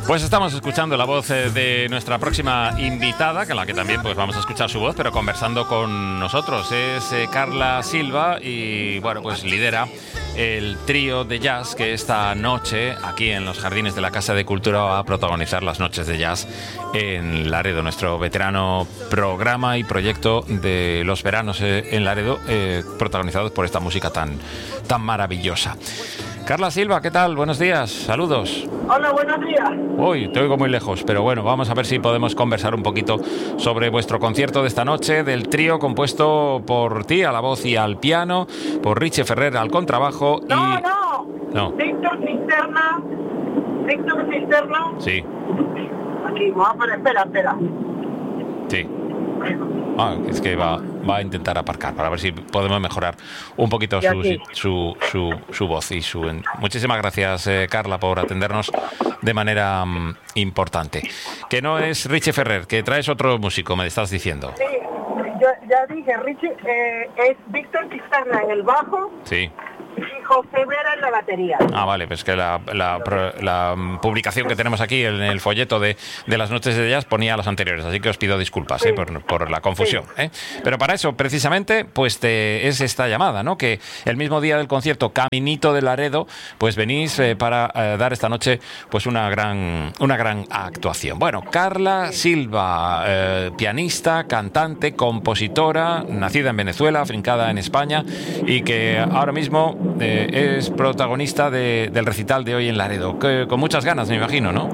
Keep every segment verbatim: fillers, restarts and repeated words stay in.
Pues estamos escuchando la voz de nuestra próxima invitada, con la que también pues vamos a escuchar su voz, pero conversando con nosotros. Es eh, Carla Silva y bueno, pues lidera el trío de jazz que esta noche aquí en los jardines de la Casa de Cultura va a protagonizar las noches de jazz en Laredo, nuestro veterano programa y proyecto de los veranos en Laredo, eh, protagonizados por esta música tan, tan maravillosa. Carla Silva, ¿qué tal? Buenos días, saludos. Hola, buenos días. Uy, te oigo muy lejos, pero bueno, vamos a ver si podemos conversar un poquito sobre vuestro concierto de esta noche, del trío compuesto por ti a la voz y al piano, por Richie Ferrer al contrabajo y... No, no, no. Víctor Cisterna, Víctor Cisterna. Sí. Aquí, vamos a poner, espera, espera. Sí. Ah, es que va, va a intentar aparcar para ver si podemos mejorar un poquito su, su, su, su voz y su... Muchísimas gracias, eh, Carla, por atendernos de manera um, importante. Que no es Richie Ferrer, que traes otro músico, me estás diciendo. Sí, yo ya dije, Richie, eh, es Víctor Cisterna en el bajo. Sí. Y José Vera en la batería. Ah, vale, pues que la, la, la publicación que tenemos aquí en el folleto de, de las noches de jazz ponía las anteriores, así que os pido disculpas sí. eh, por, por la confusión. Sí. ¿eh? Pero para eso, precisamente, pues te, es esta llamada, ¿no? Que el mismo día del concierto, caminito de Laredo, pues venís eh, para eh, dar esta noche pues una gran, una gran actuación. Bueno, Carla Silva, eh, pianista, cantante, compositora, nacida en Venezuela, afincada en España y que ahora mismo Eh, es protagonista de, del recital de hoy en Laredo, que, con muchas ganas, me imagino, ¿no?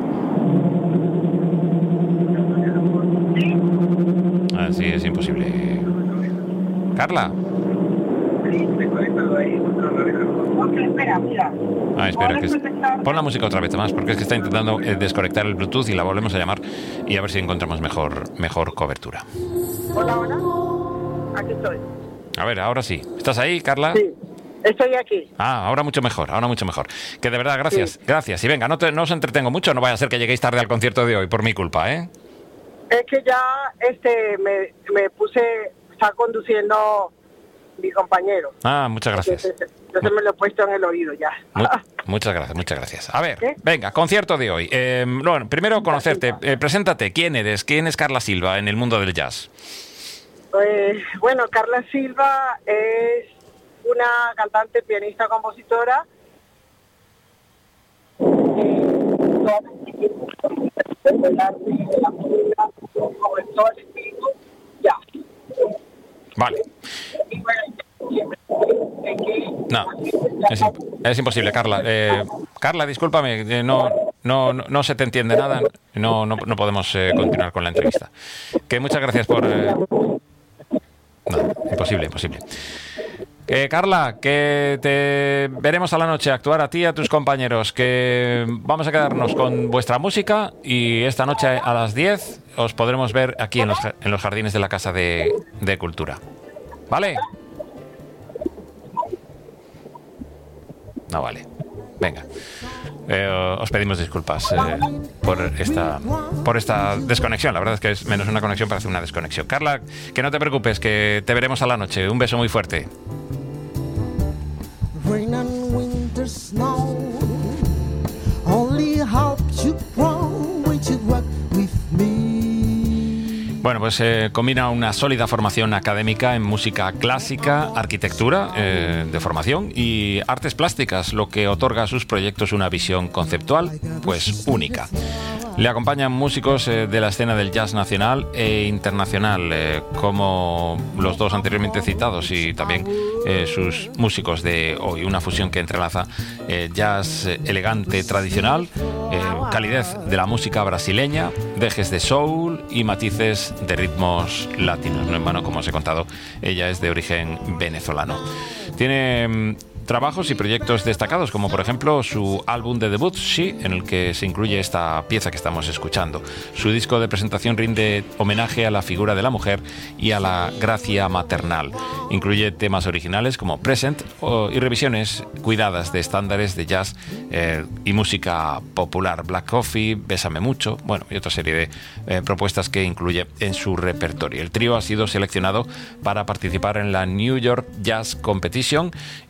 Así es imposible. Carla. Ah, espera, que es... pon la música otra vez más, porque es que está intentando eh, desconectar el Bluetooth y la volvemos a llamar y a ver si encontramos mejor, mejor cobertura. Hola, hola. Aquí estoy. A ver, ahora sí. ¿Estás ahí, Carla? Sí. Estoy aquí. Ah, ahora mucho mejor, ahora mucho mejor. Que de verdad, gracias, sí. gracias. Y venga, no, te, no os entretengo mucho, no vaya a ser que lleguéis tarde al concierto de hoy, por mi culpa, ¿eh? Es que ya este me, me puse, está conduciendo mi compañero. Ah, muchas gracias. Entonces, entonces me lo he puesto en el oído ya. Mu- muchas gracias, muchas gracias. A ver, ¿qué? Venga, concierto de hoy. Eh, bueno, primero conocerte, eh, preséntate, ¿quién eres? ¿Quién es Carla Silva en el mundo del jazz? Eh, bueno, Carla Silva es una cantante, pianista, compositora. Vale. No, es, es imposible, Carla. Eh, Carla, discúlpame, eh, no, no, no, no se te entiende nada. No, no, no podemos eh, continuar con la entrevista. Que muchas gracias por... Eh... No, imposible, imposible. Eh, Carla, que te veremos a la noche actuar a ti y a tus compañeros, que vamos a quedarnos con vuestra música y esta noche a las diez os podremos ver aquí en los, en los jardines de la Casa de, de Cultura. ¿Vale? No vale. Venga. Eh, os pedimos disculpas eh, por esta por esta desconexión. La verdad es que es menos una conexión para hacer una desconexión. Carla, que no te preocupes, que te veremos a la noche. Un beso muy fuerte. Rain and winter snow only helps you grow when you work with me. Bueno, pues eh, combina una sólida formación académica en música clásica, arquitectura eh, de formación y artes plásticas, lo que otorga a sus proyectos una visión conceptual pues única. Le acompañan músicos eh, de la escena del jazz nacional e internacional, eh, como los dos anteriormente citados, y también eh, sus músicos de hoy. Una fusión que entrelaza eh, jazz elegante tradicional, eh, calidez de la música brasileña, dejes de soul y matices de ritmos latinos. No en vano, como os he contado, ella es de origen venezolano. Tiene trabajos y proyectos destacados, como por ejemplo su álbum de debut, She, en el que se incluye esta pieza que estamos escuchando. Su disco de presentación rinde homenaje a la figura de la mujer y a la gracia maternal. Incluye temas originales como Present o, y revisiones cuidadas de estándares de jazz eh, y música popular. Black Coffee, Bésame Mucho, bueno, y otra serie de eh, propuestas que incluye en su repertorio. El trío ha sido seleccionado para participar en la New York Jazz Competition y forma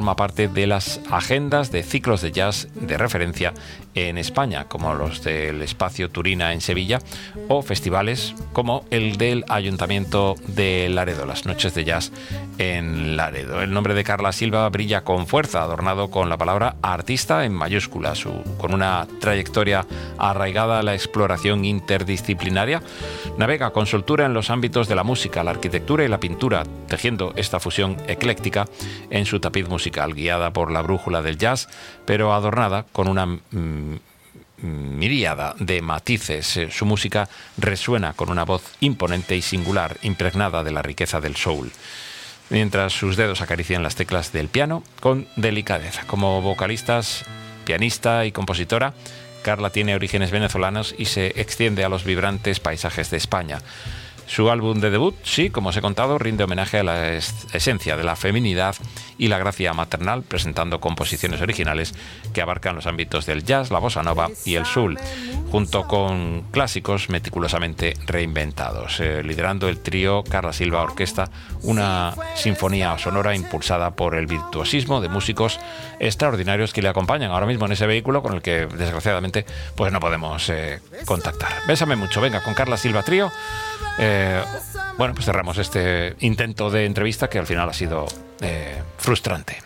forma parte de las agendas de ciclos de jazz de referencia en España, como los del Espacio Turina en Sevilla, o festivales como el del Ayuntamiento de Laredo, las Noches de Jazz en Laredo. El nombre de Carla Silva brilla con fuerza, adornado con la palabra artista en mayúsculas, su, con una trayectoria arraigada a la exploración interdisciplinaria. Navega con soltura en los ámbitos de la música, la arquitectura y la pintura, tejiendo esta fusión ecléctica en su tapiz musical, guiada por la brújula del jazz, pero adornada con una mmm, miríada de matices. Su música resuena con una voz imponente y singular, impregnada de la riqueza del soul, mientras sus dedos acarician las teclas del piano con delicadeza. Como vocalistas, pianista y compositora, Carla tiene orígenes venezolanos y se extiende a los vibrantes paisajes de España. Su álbum de debut, sí, como os he contado, rinde homenaje a la es- esencia de la feminidad y la gracia maternal, presentando composiciones originales que abarcan los ámbitos del jazz, la bossa nova y el soul, junto con clásicos meticulosamente reinventados. Eh, liderando el trío Carla Silva Orquesta, una sinfonía sonora impulsada por el virtuosismo de músicos extraordinarios que le acompañan ahora mismo en ese vehículo con el que, desgraciadamente, pues no podemos eh, contactar. Bésame mucho, venga, con Carla Silva Trío. Eh, bueno, pues cerramos este intento de entrevista que al final ha sido eh, frustrante.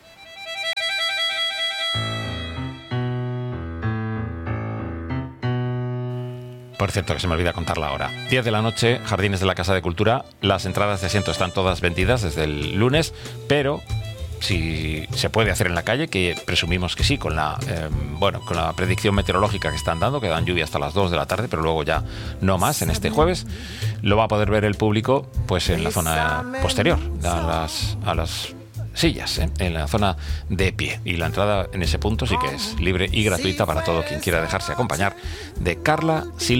Por cierto, que se me olvida contar la hora. diez de la noche, Jardines de la Casa de Cultura. Las entradas de asiento están todas vendidas desde el lunes, pero si se puede hacer en la calle, que presumimos que sí, con la eh, bueno, con la predicción meteorológica que están dando, que dan lluvia hasta las dos de la tarde, pero luego ya no más en este jueves, lo va a poder ver el público pues en la zona posterior, a las, a las sillas, ¿eh? En la zona de pie. Y la entrada en ese punto sí que es libre y gratuita para todo quien quiera dejarse acompañar de Carla Silva.